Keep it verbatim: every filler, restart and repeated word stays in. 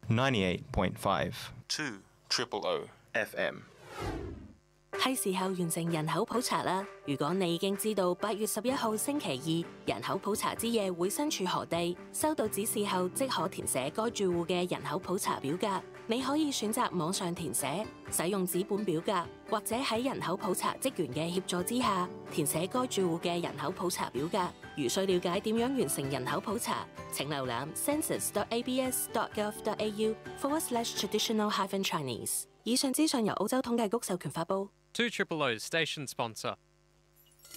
ninety-eight point five two triple O F M。 係時候完成人口普查啦！如果你已經知道八月十一號星期二人口普查之夜會身處何地，收到指示後即可填寫該住戶嘅人口普查表格。你可以選擇網上填寫、使用紙本表格，或者喺人口普查職員嘅協助之下填寫該住戶嘅人口普查表格。如需了解點樣完成人口普查，請瀏覽 census dot a b s dot gov dot a u forward slash traditional hyphen Chinese。以上資訊由澳洲統計局授權發布。 two triple O station sponsor.